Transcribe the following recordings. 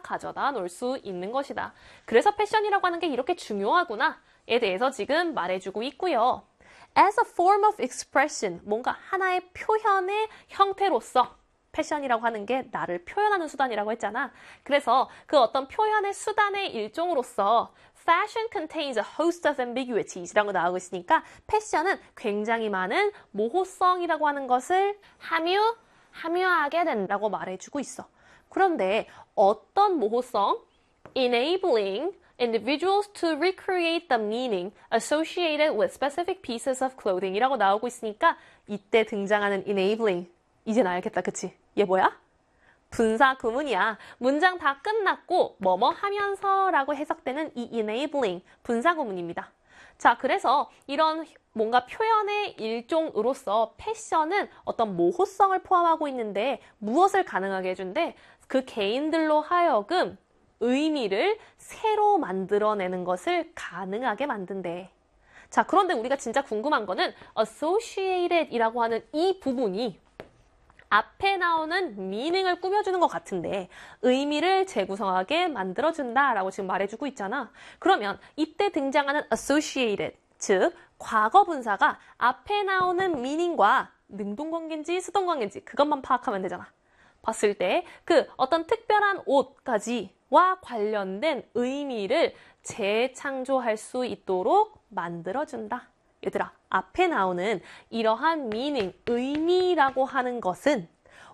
가져다 놓을 수 있는 것이다. 그래서 패션이라고 하는 게 이렇게 중요하구나에 대해서 지금 말해주고 있고요. As a form of expression, 뭔가 하나의 표현의 형태로서 패션이라고 하는 게 나를 표현하는 수단이라고 했잖아. 그래서 그 어떤 표현의 수단의 일종으로서 Fashion contains a host of ambiguities라고 나오고 있으니까 패션은 굉장히 많은 모호성이라고 하는 것을 함유하게 된다고 말해주고 있어. 그런데 어떤 모호성? Enabling individuals to recreate the meaning associated with specific pieces of clothing 이라고 나오고 있으니까 이때 등장하는 enabling 이젠 알겠다, 그치? 얘 뭐야? 분사 구문이야. 문장 다 끝났고 뭐뭐 하면서 라고 해석되는 이 enabling 분사 구문입니다. 자, 그래서 이런 뭔가 표현의 일종으로서 패션은 어떤 모호성을 포함하고 있는데 무엇을 가능하게 해준대? 그 개인들로 하여금 의미를 새로 만들어내는 것을 가능하게 만든대. 자, 그런데 우리가 진짜 궁금한 거는 associated 이라고 하는 이 부분이 앞에 나오는 meaning을 꾸며주는 것 같은데 의미를 재구성하게 만들어준다라고 지금 말해주고 있잖아. 그러면 이때 등장하는 associated, 즉 과거 분사가 앞에 나오는 meaning과 능동관계인지 수동관계인지 그것만 파악하면 되잖아. 봤을 때 그 어떤 특별한 옷까지와 관련된 의미를 재창조할 수 있도록 만들어준다. 얘들아, 앞에 나오는 이러한 meaning, 의미라고 하는 것은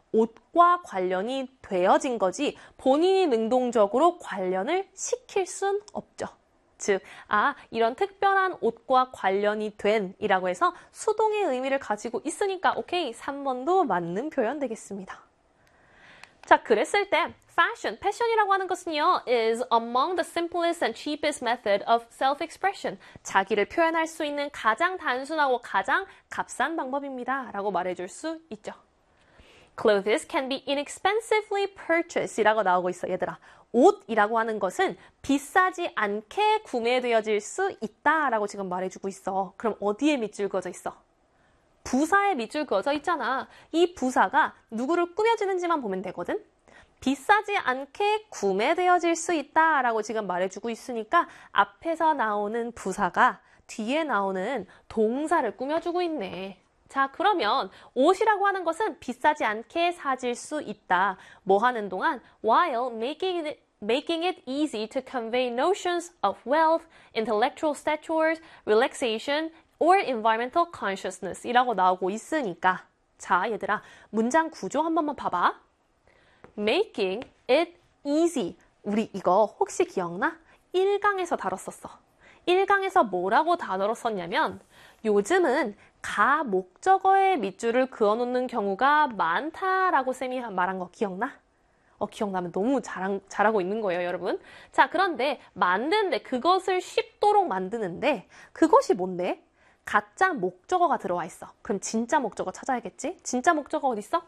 옷과 관련이 되어진 거지 본인이 능동적으로 관련을 시킬 순 없죠. 즉, 이런 특별한 옷과 관련이 된 이라고 해서 수동의 의미를 가지고 있으니까 오케이, 3번도 맞는 표현 되겠습니다. 자, 그랬을 때 패션이라고 하는 것은요, is among the simplest and cheapest method of self-expression. 자기를 표현할 수 있는 가장 단순하고 가장 값싼 방법입니다. 라고 말해줄 수 있죠. Clothes can be inexpensively purchased 이라고 나오고 있어, 얘들아. 옷이라고 하는 것은 비싸지 않게 구매되어질 수 있다라고 지금 말해주고 있어. 그럼 어디에 밑줄 그어져 있어? 부사에 밑줄 그어져 있잖아. 이 부사가 누구를 꾸며주는지만 보면 되거든. 비싸지 않게 구매되어질 수 있다라고 지금 말해주고 있으니까 앞에서 나오는 부사가 뒤에 나오는 동사를 꾸며주고 있네. 자, 그러면 옷이라고 하는 것은 비싸지 않게 사질 수 있다. 뭐 하는 동안? While making it easy to convey notions of wealth, intellectual stature, relaxation, or environmental consciousness 이라고 나오고 있으니까 자, 얘들아, 문장 구조 한 번만 봐봐. Making it easy. 우리 이거 혹시 기억나? 1강에서 다뤘었어. 1강에서 뭐라고 단어로 썼냐면 요즘은 가 목적어에 밑줄을 그어놓는 경우가 많다라고 쌤이 말한 거 기억나? 기억나면 너무 잘하고 있는 거예요, 여러분. 자, 그런데 만드는데 그것을 쉽도록 만드는데 그것이 뭔데? 가짜 목적어가 들어와 있어. 그럼 진짜 목적어 찾아야겠지? 진짜 목적어 어디 있어?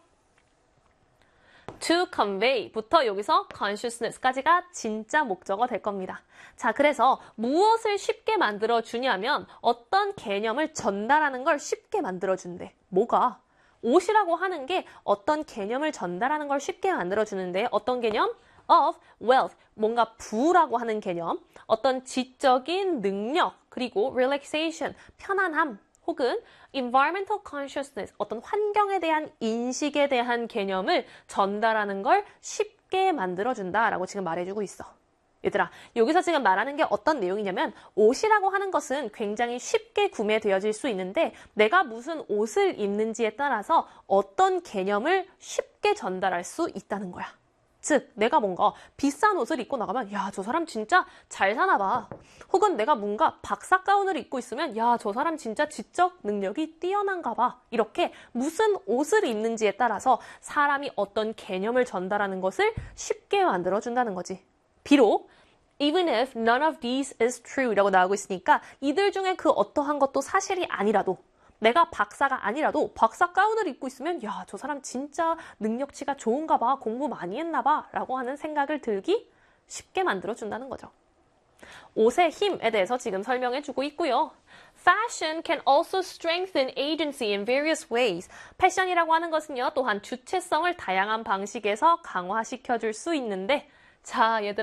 to convey부터 여기서 consciousness까지가 진짜 목적어 될 겁니다. 자, 그래서 무엇을 쉽게 만들어주냐면 어떤 개념을 전달하는 걸 쉽게 만들어준대. 뭐가? 옷이라고 하는 게 어떤 개념을 전달하는 걸 쉽게 만들어주는데 어떤 개념? of wealth, 뭔가 부라고 하는 개념, 어떤 지적인 능력, 그리고 relaxation, 편안함, 혹은 environmental consciousness, 어떤 환경에 대한 인식에 대한 개념을 전달하는 걸 쉽게 만들어준다라고 지금 말해주고 있어. 얘들아, 여기서 지금 말하는 게 어떤 내용이냐면 옷이라고 하는 것은 굉장히 쉽게 구매되어질 수 있는데 내가 무슨 옷을 입는지에 따라서 어떤 개념을 쉽게 전달할 수 있다는 거야. 즉, 내가 뭔가 비싼 옷을 입고 나가면 야, 저 사람 진짜 잘 사나 봐. 혹은 내가 뭔가 박사 가운을 입고 있으면 야, 저 사람 진짜 지적 능력이 뛰어난가 봐. 이렇게 무슨 옷을 입는지에 따라서 사람이 어떤 개념을 전달하는 것을 쉽게 만들어준다는 거지. 비록 even if none of these is true 라고 나오고 있으니까 이들 중에 그 어떠한 것도 사실이 아니라도 내가 박사가 아니라도 박사 가운을 입고 있으면 야, 저 사람 진짜 능력치가 좋은가 봐, 공부 많이 했나 봐 라고 하는 생각을 들기 쉽게 만들어준다는 거죠. 옷의 힘에 대해서 지금 설명해주고 있고요. Fashion can also strengthen agency in various ways. 패션이라고 하는 것은요, 또한 주체성을 다양한 방식에서 강화시켜줄 수 있는데 자, 얘들아.